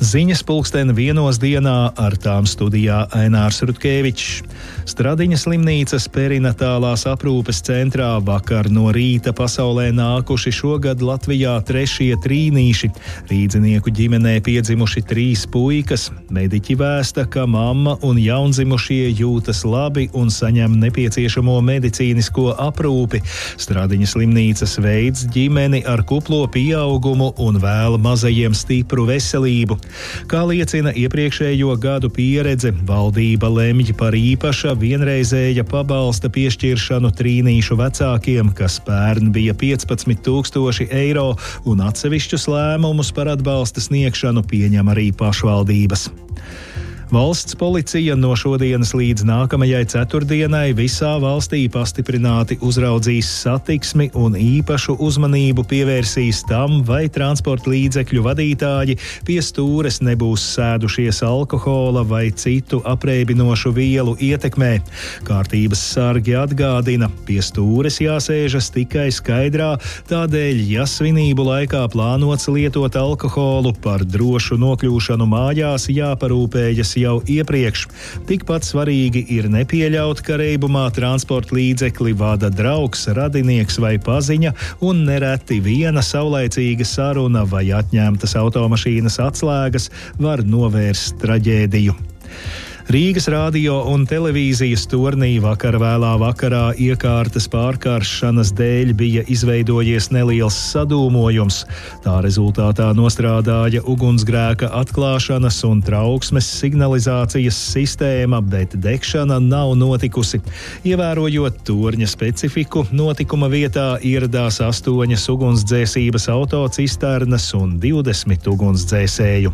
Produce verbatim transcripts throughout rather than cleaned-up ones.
Ziņas pulksten vienos dienā, ar tām studijā Ainārs Rutkevičs. Stradiņa slimnīcas perinatālās aprūpes centrā vakar no rīta pasaulē nākuši šogad Latvijā trešie trīnīši. Rīdzinieku ģimenē piedzimuši trīs puikas. Mediķi vēsta, ka mamma un jaundzimušie jūtas labi un saņem nepieciešamo medicīnisko aprūpi. Stradiņa slimnīcas veids ģimeni ar kuplo pieaugumu un vēl mazajiem stipru veselību. Kā liecina iepriekšējo gadu pieredze, valdība lemj par īpaša vienreizēja pabalsta piešķiršanu trīnīšu vecākiem, kas pērn bija piecpadsmit tūkstoši eiro, un atsevišķus lēmumus par atbalsta sniegšanu pieņem arī pašvaldības. Valsts policija no šodienas līdz nākamajai ceturtdienai visā valstī pastiprināti uzraudzīs satiksmi un īpašu uzmanību pievērsīs tam, vai transporta līdzekļu vadītāji pie stūres nebūs sēdušies alkohola vai citu apreibinošu vielu ietekmē. Kārtības sargi atgādina, pie stūres jāsēžas tikai skaidrā, tādēļ, ja svinību laikā plānots lietot alkoholu, par drošu nokļūšanu mājās jāparūpējas jau iepriekš. Tikpat svarīgi ir nepieļaut, ka reibumā transporta līdzekli vada draugs, radinieks vai paziņa, un nereti viena saulaicīga saruna vai atņemtas automašīnas atslēgas var novērst traģēdiju. Rīgas radio un televīzijas tornī vakar vēlā vakarā iekārtas pārkaršanas dēļ bija izveidojies neliels sadūmojums. Tā rezultātā nostrādāja ugunsgrēka atklāšanas un trauksmes signalizācijas sistēma, bet degšana nav notikusi. Ievērojot torņa specifiku, notikuma vietā ieradās astoņas ugunsdzēsības autocisternas un divdesmit ugunsdzēsēju.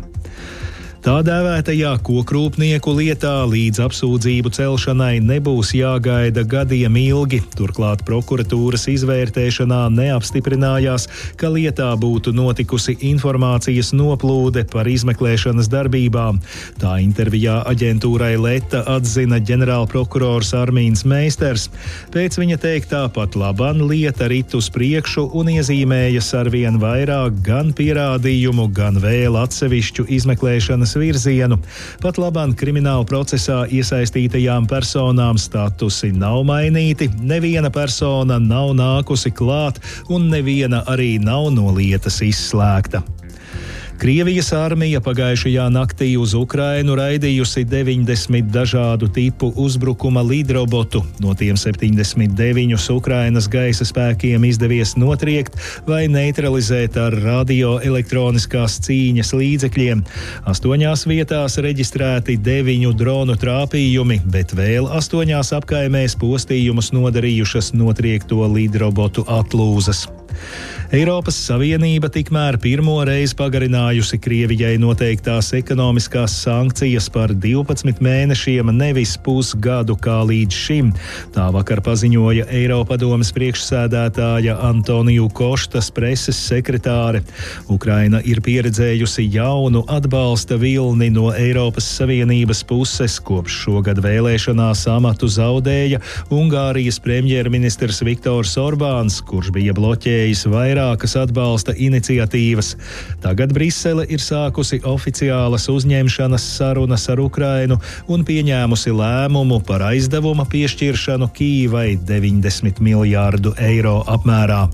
Tā dēvētajā kokrūpnieku lietā līdz apsūdzību celšanai nebūs jāgaida gadiem ilgi. Turklāt prokuratūras izvērtēšanā neapstiprinājās, ka lietā būtu notikusi informācijas noplūde par izmeklēšanas darbībām. Tā intervijā aģentūrai Leta atzina ģenerālprokurors Armīns Meisters. Pēc viņa teiktā pat laban lieta rit uz priekšu un iezīmējas arvien vairāk gan pierādījumu, gan vēl atsevišķu izmeklēšanas virzienu. Pat labāk krimināla procesā iesaistītajām personām statusi nav mainīti, neviena persona nav nākusi klāt un neviena arī nav no lietas izslēgta. Krievijas armija pagājušajā naktī uz Ukrainu raidījusi deviņdesmit dažādu tipu uzbrukuma lidrobotu, no tiem septiņdesmit deviņus Ukrainas gaisa spēkiem izdevies notriekt vai neutralizēt ar radioelektroniskās cīņas līdzekļiem. Astoņās vietās reģistrēti deviņu dronu trāpījumi, bet vēl astoņās apkaimēs postījumus nodarījušas notriekto lidrobotu atlūzas. Eiropas Savienība tikmēr pirmo reizi pagarinājusi Krievijai noteiktās ekonomiskās sankcijas par divpadsmit mēnešiem, nevis pusgadu kā līdz šim. Tā vakar paziņoja Eiropadomes priekšsēdētāja Antoniju Koštas preses sekretāre. Ukraina ir pieredzējusi jaunu atbalsta vilni no Eiropas Savienības puses, kopš šogad vēlēšanās amatu zaudēja Ungārijas premjerministrs Viktors Orbāns, kurš bija bloķējis vairākas atbalsta iniciatīvas. Tagad Brisele ir sākusi oficiālas uzņemšanas sarunas ar Ukrainu un pieņēmusi lēmumu par aizdevuma piešķiršanu Kijivai deviņdesmit miljārdu eiro apmērā.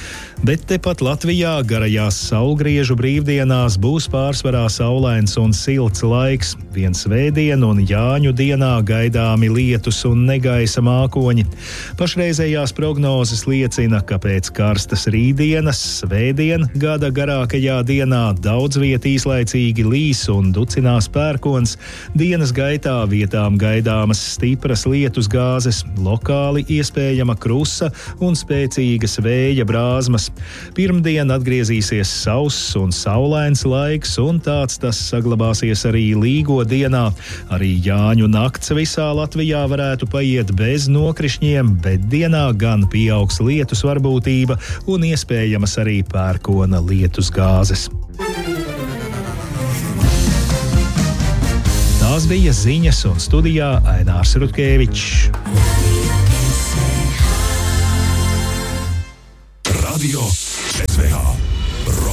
Bet tepat Latvijā garajās saulgriežu brīvdienās būs pārsvarā saulains un silts laiks. Vien svētdien un Jāņu dienā gaidāmi lietus un negaisa mākoņi. Pašreizējās prognozes liecina, ka pēc karstas rītdienas svētdien gada garākajā dienā daudz viet īslaicīgi līs un ducinās pērkons. Dienas gaitā vietām gaidāmas stipras lietus gāzes, lokāli iespējama krusa un spēcīgas vēja brāzmas. Pirmdien atgriezīsies sauss un saulains laiks, un tāds tas saglabāsies arī Līgo dienā. Arī Jāņu nakts visā Latvijā varētu paiet bez nokrišņiem, bet dienā gan pieaugs lietus varbūtība un iespējamas arī pērkona lietus gāzes. Tās bija ziņas, un studijā Ainārs Rutkevičs. Radio